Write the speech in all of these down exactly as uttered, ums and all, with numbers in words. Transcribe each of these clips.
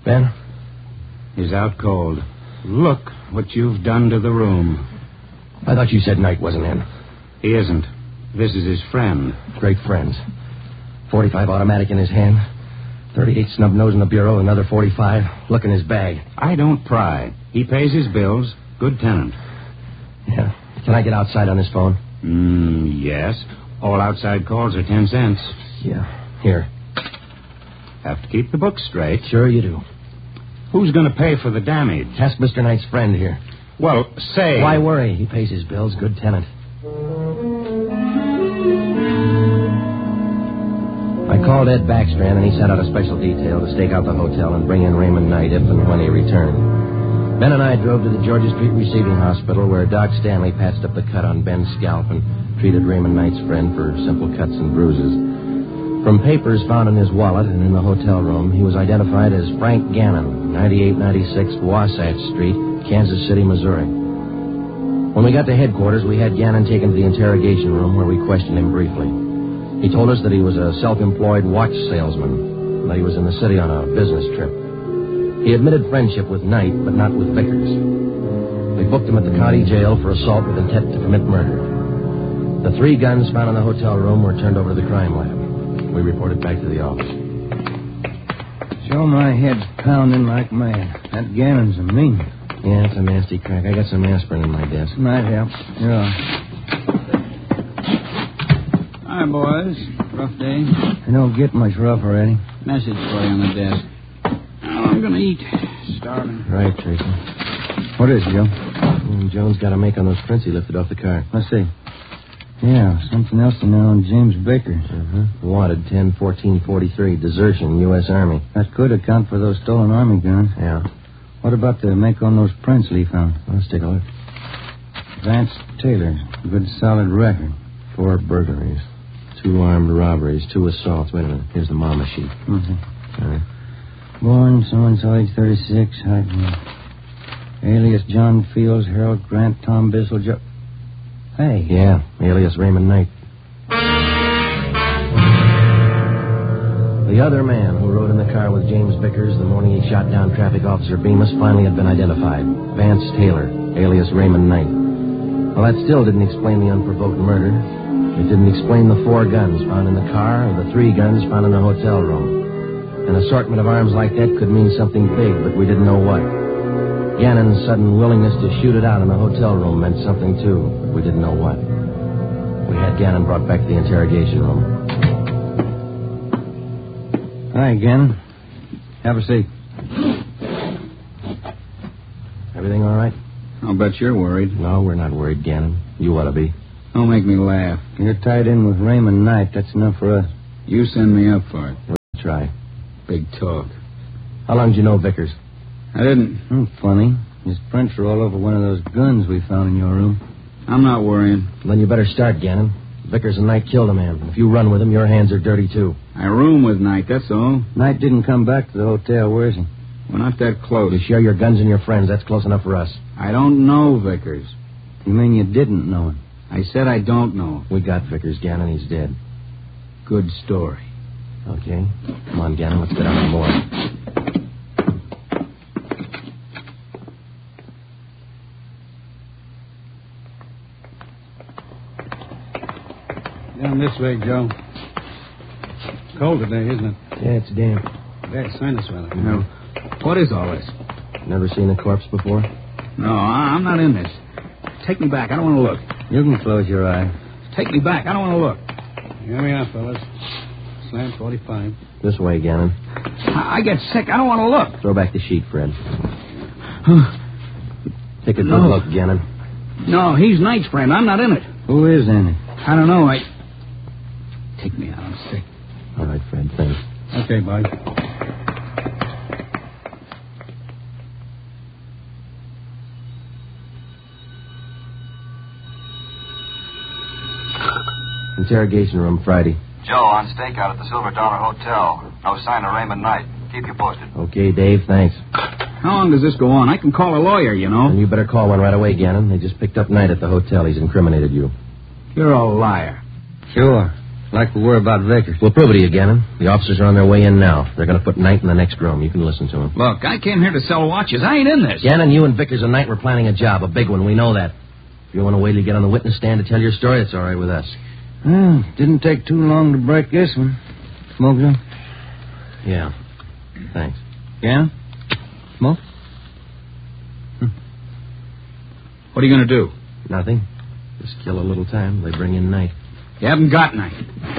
Ben? He's out cold. Look what you've done to the room. I thought you said Knight wasn't in. He isn't. This is his friend. Great friends. forty-five automatic in his hand. thirty-eight snub nose in the bureau, another forty-five. Look in his bag. I don't pry. He pays his bills. Good tenant. Yeah. Can I get outside on his phone? Mm, yes. All outside calls are ten cents. Yeah. Here. Have to keep the books straight. Sure you do. Who's going to pay for the damage? Ask Mister Knight's friend here. Well, say... Why worry? He pays his bills. Good tenant. I called Ed Backstrand, and he sent out a special detail to stake out the hotel and bring in Raymond Knight if and when he returned. Ben and I drove to the Georgia Street Receiving Hospital, where Doc Stanley patched up the cut on Ben's scalp and treated Raymond Knight's friend for simple cuts and bruises. From papers found in his wallet and in the hotel room, he was identified as Frank Gannon, ninety-eight ninety-six Wasatch Street, Kansas City, Missouri. When we got to headquarters, we had Gannon taken to the interrogation room where we questioned him briefly. He told us that he was a self-employed watch salesman and that he was in the city on a business trip. He admitted friendship with Knight, but not with Vickers. We booked him at the county jail for assault with intent to commit murder. The three guns found in the hotel room were turned over to the crime lab. We reported back to the office. So my head's pounding like mad. That Gannon's a mean. Yeah, it's a nasty crack. I got some aspirin in my desk. Might help. Yeah. Hi, boys. Rough day. I don't get much rougher, Eddie. Message for you on the desk. Oh, I'm going to eat. Starving. Right, Tracy. What is it, Joe? Mm, Jones got a make on those prints he lifted off the car. Let's see. Yeah, something else in there on James Baker. Uh-huh. Wanted ten fourteen forty-three, desertion, U S Army. That could account for those stolen Army guns. Yeah. What about the make on those prints Lee found? Let's take a look. Vance Taylor. Good solid record. Four burglaries. Two armed robberies. Two assaults. Wait a minute. Here's the mama sheet. Mm-hmm. All right. Born so-and-so, age thirty-six. Height. Alias John Fields, Harold Grant, Tom Bissell, Joe... Hey. Yeah, alias Raymond Knight. The other man who rode in the car with James Vickers the morning he shot down Traffic Officer Bemis finally had been identified. Vance Taylor, alias Raymond Knight. Well, that still didn't explain the unprovoked murder. It didn't explain the four guns found in the car or the three guns found in the hotel room. An assortment of arms like that could mean something big, but we didn't know what. Gannon's sudden willingness to shoot it out in the hotel room meant something, too, but we didn't know what. We had Gannon brought back to the interrogation room. Hi, Gannon. Have a seat. Everything all right? I'll bet you're worried. No, we're not worried, Gannon. You ought to be. Don't make me laugh. You're tied in with Raymond Knight. That's enough for us. You send me up for it. We'll try. Big talk. How long did you know Vickers? I didn't. Hmm, funny. His prints are all over one of those guns we found in your room. I'm not worrying. Then you better start, Gannon. Vickers and Knight killed a man. If you run with him, your hands are dirty, too. I room with Knight, that's all. Knight didn't come back to the hotel. Where is he? We're not that close. You share your guns and your friends. That's close enough for us. I don't know Vickers. You mean you didn't know him? I said I don't know. We got Vickers, Gannon. He's dead. Good story. Okay. Come on, Gannon. Let's get on the board. Down this way, Joe. Cold today, isn't it? Yeah, it's damp. Bad sinus weather. No. What is all this? Never seen a corpse before? No, I- I'm not in this. Take me back. I don't want to look. You can close your eye. Take me back. I don't want to look. Here we are, fellas. Slam forty-five. This way, Gannon. I, I get sick. I don't want to look. Throw back the sheet, Fred. Take a good No. look, Gannon. No, he's Knight's friend. I'm not in it. Who is in it? I don't know. I... Take me out. I'm sick. All right, Fred. Thanks. Okay, bud. Interrogation room, Friday. Joe, on stakeout at the Silver Dollar Hotel. No sign of Raymond Knight. Keep you posted. Okay, Dave, thanks. How long does this go on? I can call a lawyer, you know. And you better call one right away, Gannon. They just picked up Knight at the hotel. He's incriminated you. You're a liar. Sure. Like we were about Vickers. We'll prove it to you, Gannon. The officers are on their way in now. They're going to put Knight in the next room. You can listen to them. Look, I came here to sell watches. I ain't in this. Gannon, you and Vickers and Knight were planning a job, a big one. We know that. If you want to wait till you get on the witness stand to tell your story, it's all right with us. Well, didn't take too long to break this one. Smoke some? Yeah. Thanks. Yeah? Smoke? What are you going to do? Nothing. Just kill a little time. They bring in Knight. You haven't got Knight.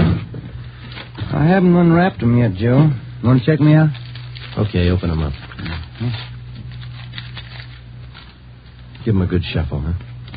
I haven't unwrapped them yet, Joe. You want to check me out? Okay, open them up. Give them a good shuffle, huh?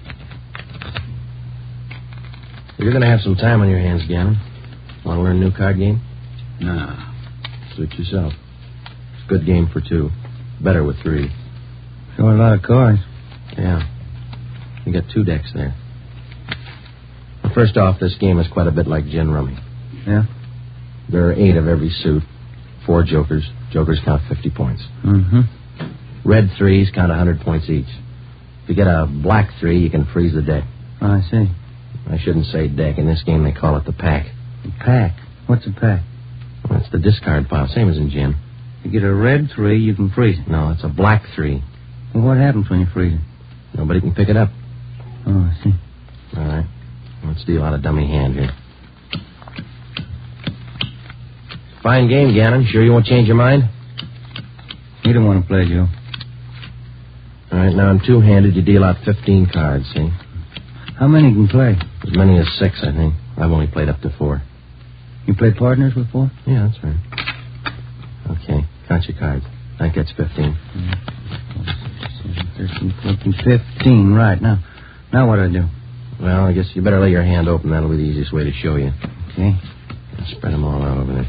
You're going to have some time on your hands, Gannon. Want to learn a new card game? Nah. Suit yourself. It's a good game for two. Better with three. Sure a lot of cards. Yeah. You got two decks there. Well, first off, this game is quite a bit like gin rummy. Yeah? There are eight of every suit. Four jokers. Jokers count fifty points. Mm-hmm. Red threes count one hundred points each. If you get a black three, you can freeze the deck. Oh, I see. I shouldn't say deck. In this game, they call it the pack. The pack? What's a pack? Well, it's the discard pile, same as in gin. You get a red three, you can freeze it. No, it's a black three. Well, what happens when you freeze it? Nobody can pick it up. Oh, I see. All right. Let's deal out a dummy hand here. Fine game, Gannon. Sure you won't change your mind? You don't want to play, Joe. All right, now in two-handed, you deal out fifteen cards, see? How many can play? As many as six, I think. I've only played up to four. You play partners with four? Yeah, that's right. Okay, count your cards. That gets fifteen. thirteen, fourteen, fifteen, right. Now, now what do I do? Well, I guess you better lay your hand open. That'll be the easiest way to show you. Okay. Spread them all out over there.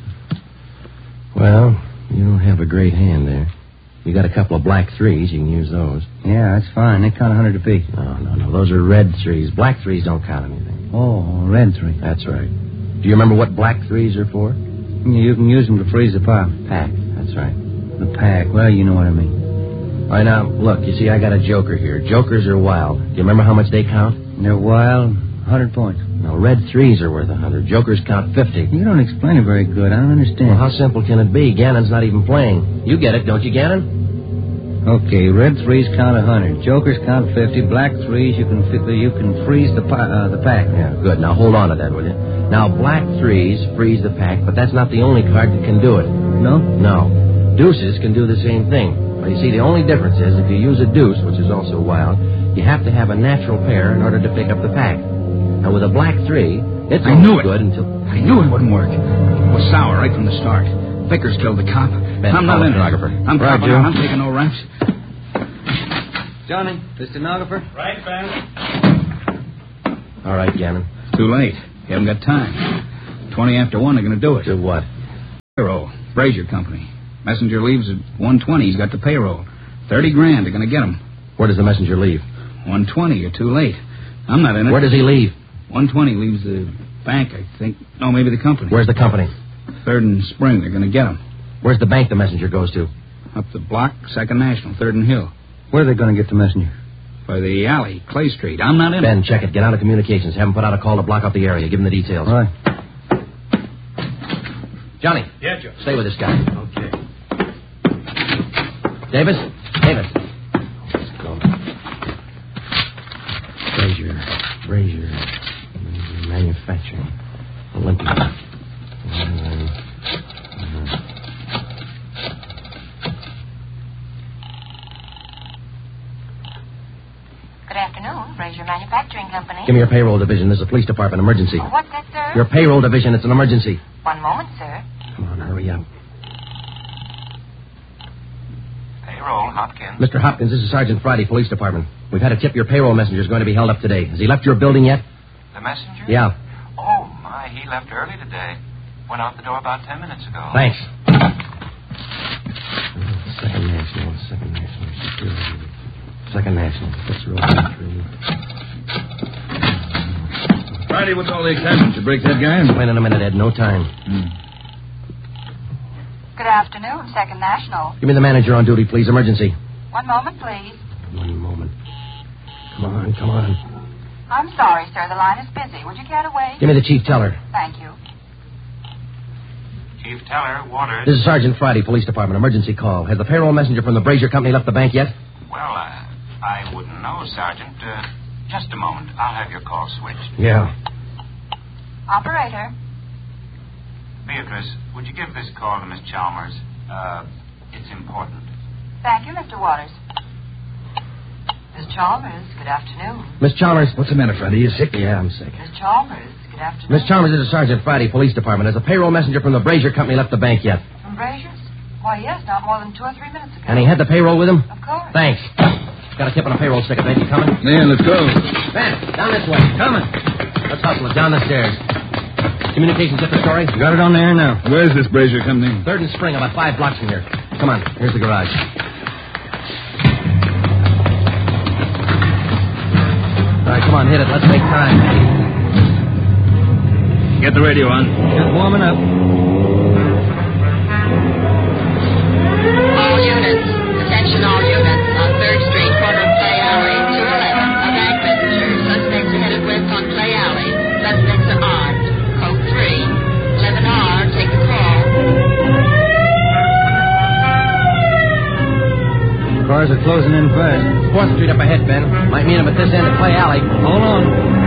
Well, you don't have a great hand there. You got a couple of black threes. You can use those. Yeah, that's fine. They count a hundred apiece. No, no, no. Those are red threes. Black threes don't count anything. Oh, red three. That's right. Do you remember what black threes are for? You can use them to freeze the pile. Pack. That's right. The pack. Well, you know what I mean. All right, now, look. You see, I got a joker here. Jokers are wild. Do you remember how much they count? They're wild. A hundred points. No, red threes are worth a hundred. Jokers count fifty. You don't explain it very good. I don't understand. Well, how simple can it be? Gannon's not even playing. You get it, don't you, Gannon? Okay, red threes count a hundred. Jokers count fifty. Black threes, you can fi- you can freeze the pi- uh, the pack. Yeah, good. Now hold on to that, will you? Now, black threes freeze the pack, but that's not the only card that can do it. No? No. Deuces can do the same thing. Well, you see, the only difference is if you use a deuce, which is also wild, you have to have a natural pair in order to pick up the pack. Now, with a black three, it's I knew it. good until... I knew it wouldn't work. It was sour right from the start. Vickers killed the cop. Ben, I'm not call in the stenographer. it. I'm Right, copping Joe. out. I'm taking no raps. Johnny, the stenographer? Right, Ben. All right, Gannon. It's too late. You haven't got time. Twenty after one, they're going to do it. Do what? Payroll. Brazier Company. Messenger leaves at one twenty. He's got the payroll. Thirty grand. They're going to get him. Where does the messenger leave? one twenty. You're too late. I'm not in it. Where does he leave? one twenty leaves the bank, I think. No, maybe the company. Where's the company? Third and Spring. They're going to get him. Where's the bank the messenger goes to? Up the block, Second National, Third and Hill. Where are they going to get the messenger? By the alley, Clay Street. I'm not in Ben, it. check it. Get out of communications. Have him put out a call to block up the area. Give him the details. Right. Johnny. Yeah, Joe. Stay with this guy. Okay. Davis? Davis. Let's go. Brazier. Brazier. Manufacturing. Olympia. Uh, Good afternoon, Brazier Manufacturing Company. Give me your payroll division. This is a police department emergency. Oh, what's that, sir? Your payroll division. It's an emergency. One moment, sir. Come on, hurry up. Payroll, Hopkins. Mister Hopkins, this is Sergeant Friday, Police Department. We've had a tip your payroll messenger is going to be held up today. Has he left your building yet? The messenger? Yeah. Oh, my, he left early today. Went out the door about ten minutes ago. Thanks. Second National, Second National Security. Second National. That's row three. Friday, what's all the excitement? You break that guy? Wait in a minute, Ed. No time. Hmm. Good afternoon, Second National. Give me the manager on duty, please. Emergency. One moment, please. One moment. Come on, come on. I'm sorry, sir. The line is busy. Would you care to wait? Give me the chief teller. Thank you. Chief Teller, Waters. This is Sergeant Friday, Police Department. Emergency call. Has the payroll messenger from the Brazier Company left the bank yet? Well, uh, I wouldn't know, Sergeant. Uh, just a moment. I'll have your call switched. Yeah. Operator. Beatrice, would you give this call to Miss Chalmers? Uh, it's important. Thank you, Mister Waters. Miss Chalmers, good afternoon. Miss Chalmers. What's the matter, Friday? You sick? Yeah, I'm sick. Miss Chalmers, good afternoon. Miss Chalmers, this is Sergeant Friday, Police Department. Has the payroll messenger from the Brazier Company left the bank yet? From Brazier's? Why, yes, not more than two or three minutes ago. And he had the payroll with him? Of course. Thanks. Got a tip on a payroll sticker, Ben. You coming? Yeah, let's go. Ben, down this way. Coming. Let's hustle it. Down the stairs. Communications at the story? Got it on the air now. Where's this Brazier Company? Third and Spring, about five blocks from here. Come on. Here's the garage. All right, come on, hit it. Let's make time. Get the radio on. Just warming up. All units. Attention all units. On third Street, corner of Clay Alley, two eleven. A bank messenger. Suspects are headed west on Clay Alley. Suspects are armed. Code three. eleven R. Take the call. Cars are closing in fast. Fourth Street up ahead, Ben. Might meet him at this end of Clay Alley. Hold on.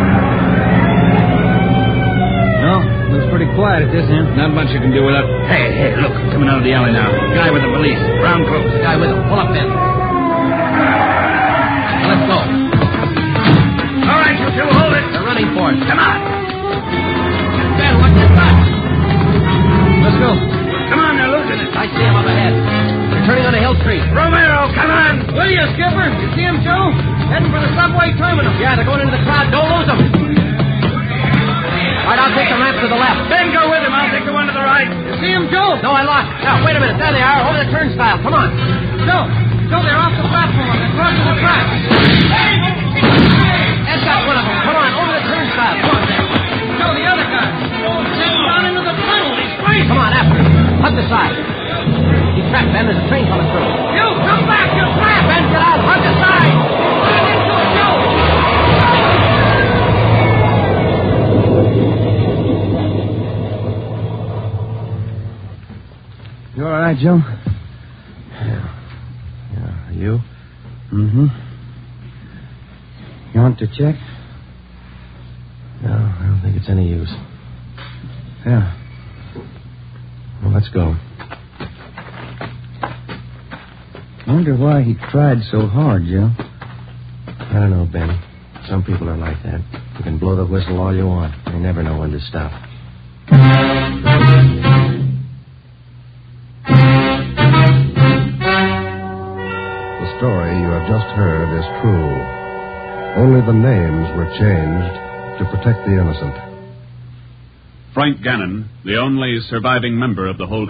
No, looks pretty quiet at this end. Not much you can do without... Hey, hey, look. Coming out of the alley now. Guy with the police. Brown clothes. Guy with him. Pull up, Ben. Now, let's go. All right, you two, hold it. They're running for us. Come on. Ben, what's your front? Let's go. Come on, they're losing it. I see him up ahead. They're turning onto Hill Street. Romero, come on. Will you, Skipper? You see him, Joe? Heading for the subway terminal. Yeah, they're going into the crowd. Don't lose them. All right, I'll take the ramp to the left. Ben, go with him. I'll take the one to the right. You see him, Joe? No, I lost. Now, wait a minute. There they are, over the turnstile. Come on. Joe, Joe, they're off the platform. They're crossing the track. That's got one of them. Come on, over the turnstile. Come on, there. Joe, the other guy. Sitting down into the tunnel. He's free. Come on, after him. Hug the side. He's trapped, Ben. There's a train coming through. You, come back. You're trapped. Ben, get out. Hug the side. Get into it, Joe. You all right, Joe? Yeah. Yeah. Are you? Mm-hmm. You want to check? No, I don't think it's any use. Yeah. Well, let's go. Wonder why he tried so hard, Joe. I don't know, Ben. Some people are like that. You can blow the whistle all you want. They never know when to stop. The story you have just heard is true. Only the names were changed to protect the innocent. Frank Gannon, the only surviving member of the Holden